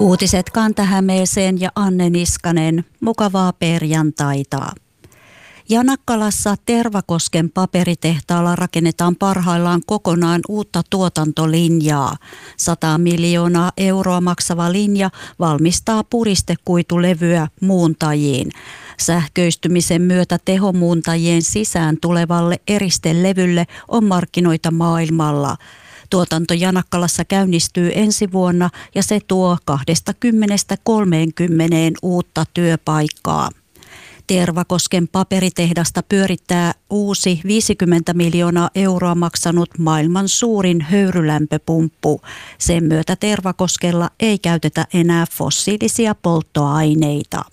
Uutiset Kanta-Hämeeseen ja Anne Niskanen. Mukavaa perjantaita. Janakkalassa Tervakosken paperitehtaalla rakennetaan parhaillaan kokonaan uutta tuotantolinjaa. 100 miljoonaa euroa maksava linja valmistaa puristekuitulevyä muuntajiin. Sähköistymisen myötä tehomuuntajien sisään tulevalle eristelevylle on markkinoita maailmalla. Tuotanto Janakkalassa käynnistyy ensi vuonna ja se tuo 20-30 uutta työpaikkaa. Tervakosken paperitehdasta pyörittää uusi 50 miljoonaa euroa maksanut maailman suurin höyrylämpöpumppu. Sen myötä Tervakoskella ei käytetä enää fossiilisia polttoaineita.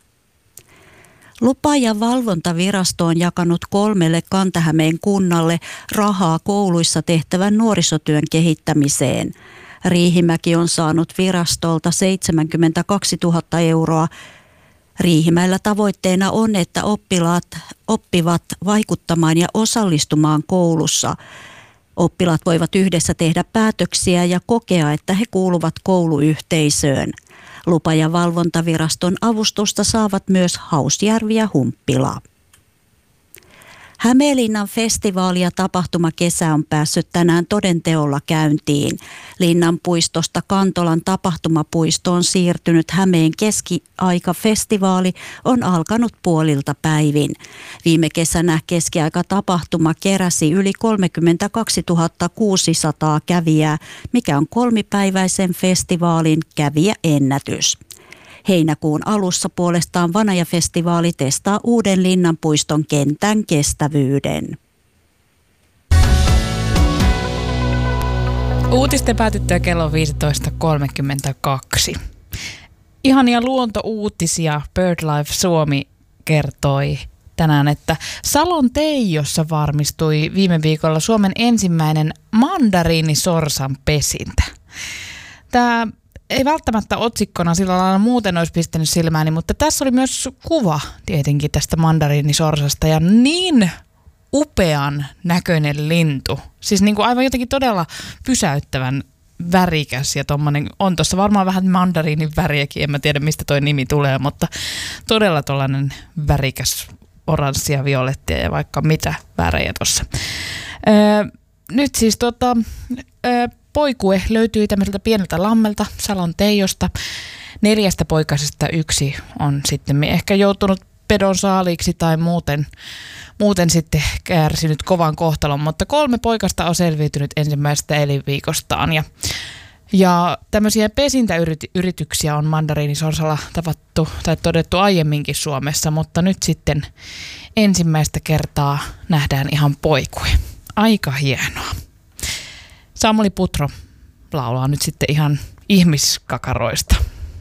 Lupa- ja valvontavirasto on jakanut 3 Kanta-Hämeen kunnalle rahaa kouluissa tehtävän nuorisotyön kehittämiseen. Riihimäki on saanut virastolta 72 000 euroa. Riihimäellä tavoitteena on, että oppilaat oppivat vaikuttamaan ja osallistumaan koulussa. Oppilaat voivat yhdessä tehdä päätöksiä ja kokea, että he kuuluvat kouluyhteisöön. Lupa- ja valvontaviraston avustusta saavat myös Hausjärvi ja Humppila. Hämeenlinnan festivaali- ja tapahtumakesä on päässyt tänään todenteolla käyntiin. Linnanpuistosta Kantolan tapahtumapuistoon siirtynyt Hämeen keskiaikafestivaali on alkanut puolilta päivin. Viime kesänä keskiaikatapahtuma keräsi yli 32 600 kävijää, mikä on 3-päiväisen festivaalin kävijäennätys. Heinäkuun alussa puolestaan Vanajafestivaali testaa uuden Linnanpuiston kentän kestävyyden. Uutisten päätyttyä kello 15.32. Ihania luontouutisia BirdLife Suomi kertoi tänään, että Salon Teijossa varmistui viime viikolla Suomen ensimmäinen mandariinisorsan pesintä. Tämä ei välttämättä otsikkona sillä lailla muuten olisi pistänyt silmääni, mutta tässä oli myös kuva tietenkin tästä mandariinisorsasta ja niin upean näköinen lintu. Siis niin kuin aivan jotenkin todella pysäyttävän värikäs ja tommonen, on tuossa varmaan vähän mandariinin väriäkin, en mä tiedä mistä toi nimi tulee, mutta todella tollainen värikäs oranssia, violettia ja vaikka mitä värejä tuossa. Nyt siis poikue löytyi tämmöiseltä pieneltä lammelta Salon Teijosta. 4 poikasesta 1 on sitten ehkä joutunut pedon saaliiksi tai muuten sitten kärsinyt kovan kohtalon, mutta 3 poikasta on selviytynyt ensimmäisestä elinviikostaan. Ja tämmöisiä pesintäyrityksiä on mandariinisorsalla tavattu tai todettu aiemminkin Suomessa, mutta nyt sitten ensimmäistä kertaa nähdään ihan poikue. Aika hienoa. Samuli Putro laulaa nyt sitten ihan ihmiskakaroista.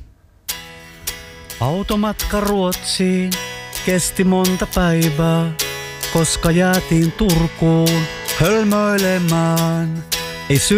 Automatka Ruotsiin kesti monta päivää, koska jäätiin Turkuun hölmöilemään. Ei